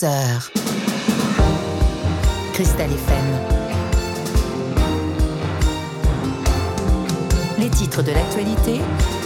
11h. Cristal FM. Les titres de l'actualité.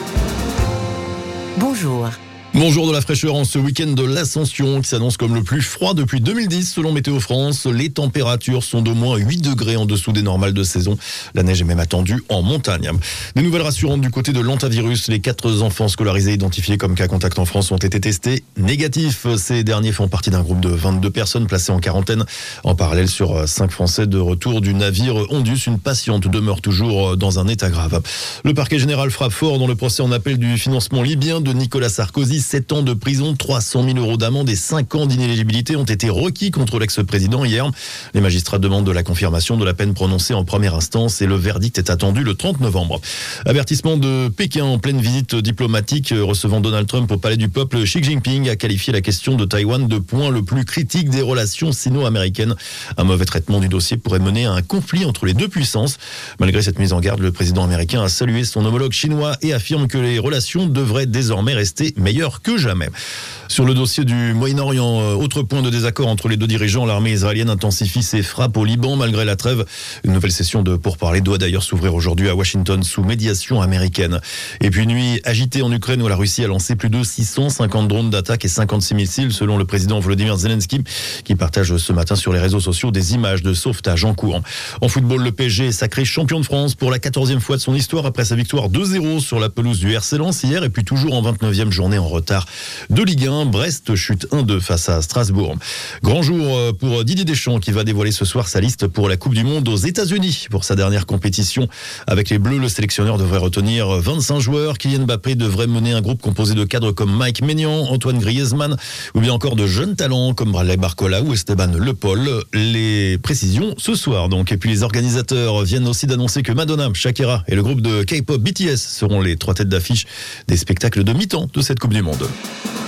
Bonjour. Bonjour de la fraîcheur en ce week-end de l'Ascension qui s'annonce comme le plus froid depuis 2010 selon Météo France. Les températures sont d'au moins 8 degrés en dessous des normales de saison. La neige est même attendue en montagne. Des nouvelles rassurantes du côté de l'hantavirus. Les 4 enfants scolarisés identifiés comme cas contact en France ont été testés négatifs. Ces derniers font partie d'un groupe de 22 personnes placées en quarantaine. En parallèle, sur 5 Français de retour du navire Ondus, une patiente demeure toujours dans un état grave. Le parquet général frappe fort dans le procès en appel du financement libyen de Nicolas Sarkozy. 7 ans de prison, 300 000 euros d'amende et 5 ans d'inéligibilité ont été requis contre l'ex-président hier. Les magistrats demandent de la confirmation de la peine prononcée en première instance et le verdict est attendu le 30 novembre. Avertissement de Pékin en pleine visite diplomatique recevant Donald Trump au Palais du Peuple. Xi Jinping a qualifié la question de Taïwan de point le plus critique des relations sino-américaines. Un mauvais traitement du dossier pourrait mener à un conflit entre les deux puissances. Malgré cette mise en garde, le président américain a salué son homologue chinois et affirme que les relations devraient désormais rester meilleures que jamais. Sur le dossier du Moyen-Orient, autre point de désaccord entre les deux dirigeants, l'armée israélienne intensifie ses frappes au Liban malgré la trêve. Une nouvelle session de pourparlers doit d'ailleurs s'ouvrir aujourd'hui à Washington sous médiation américaine. Et puis nuit agitée en Ukraine où la Russie a lancé plus de 650 drones d'attaque et 56 missiles selon le président Volodymyr Zelensky qui partage ce matin sur les réseaux sociaux des images de sauvetage en cours. En football, le PSG est sacré champion de France pour la 14e fois de son histoire après sa victoire 2-0 sur la pelouse du RC Lens hier et puis toujours en 29e journée en retard de Ligue 1. Brest chute 1-2 face à Strasbourg. Grand jour pour Didier Deschamps qui va dévoiler ce soir sa liste pour la Coupe du Monde aux États-Unis. Pour sa dernière compétition avec les Bleus, le sélectionneur devrait retenir 25 joueurs. Kylian Mbappé devrait mener un groupe composé de cadres comme Mike Maignan, Antoine Griezmann ou bien encore de jeunes talents comme Bradley Barcola ou Esteban Le Paul. Les précisions ce soir donc. Et puis les organisateurs viennent aussi d'annoncer que Madonna, Shakira et le groupe de K-pop BTS seront les 3 têtes d'affiche des spectacles de mi-temps de cette Coupe du Monde.